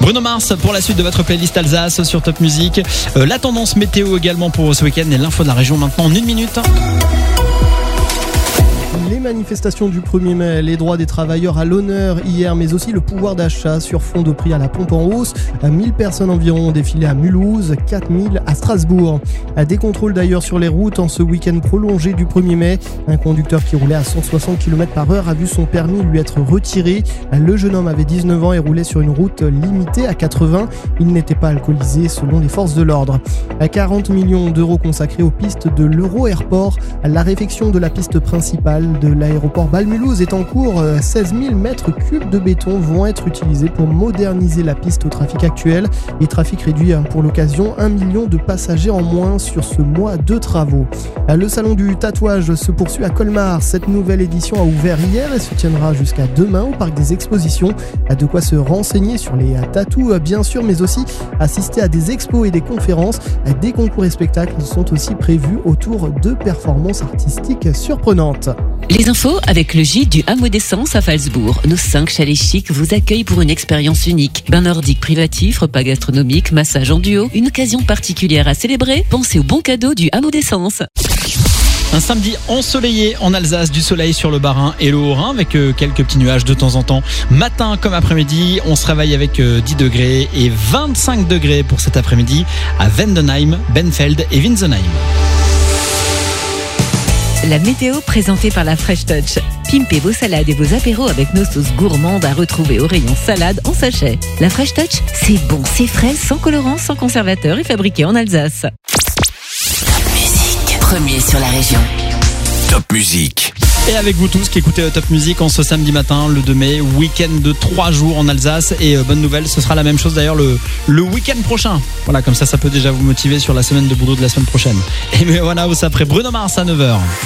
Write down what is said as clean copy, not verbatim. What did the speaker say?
Bruno Mars pour la suite de votre playlist Alsace sur Top Music. La tendance météo également pour ce week-end et l'info de la région maintenant en 1 minute. Les manifestations du 1er mai, les droits des travailleurs à l'honneur hier, mais aussi le pouvoir d'achat sur fond de prix à la pompe en hausse. 1000 personnes environ ont défilé à Mulhouse, 4000 à Strasbourg. Des contrôles d'ailleurs sur les routes en ce week-end prolongé du 1er mai. Un conducteur qui roulait à 160 km/h a vu son permis lui être retiré. Le jeune homme avait 19 ans et roulait sur une route limitée à 80. Il n'était pas alcoolisé selon les forces de l'ordre. 40 millions d'euros consacrés aux pistes de l'Euro-Airport. La réfection de la piste principale de l'aéroport Bâle-Mulhouse est en cours. 16 000 mètres cubes de béton vont être utilisés pour moderniser la piste au trafic actuel. Et trafic réduit pour l'occasion, 1 million de passagers en moins sur ce mois de travaux. Le salon du tatouage se poursuit à Colmar. Cette nouvelle édition a ouvert hier et se tiendra jusqu'à demain au parc des expositions. De quoi se renseigner sur les tatous bien sûr, mais aussi assister à des expos et des conférences. Des concours et spectacles sont aussi prévus autour de performances artistiques surprenantes. Les infos avec le gîte du Hameau d'Essence à Phalsbourg. Nos 5 chalets chics vous accueillent pour une expérience unique. Bain nordique privatif, repas gastronomique, massage en duo. Une occasion particulière à célébrer. Pensez aux bons cadeaux du Hameau d'Essence. Un samedi ensoleillé en Alsace, du soleil sur le Bas-Rhin et le Haut-Rhin avec quelques petits nuages de temps en temps. Matin comme après-midi, on se réveille avec 10 degrés et 25 degrés pour cet après-midi à Vendenheim, Benfeld et Winsenheim. La météo présentée par la Fresh Touch. Pimpez vos salades et vos apéros avec nos sauces gourmandes à retrouver au rayon salade en sachet. La Fresh Touch, c'est bon, c'est frais, sans colorant, sans conservateur et fabriqué en Alsace. Top Music, premier sur la région. Top Music. Et avec vous tous qui écoutez Top Music en ce samedi matin, le 2 mai, week-end de 3 jours en Alsace. Et bonne nouvelle, ce sera la même chose d'ailleurs le week-end prochain. Voilà, comme ça peut déjà vous motiver sur la semaine de boulot de la semaine prochaine. Et mais voilà, vous après Bruno Mars à 9h.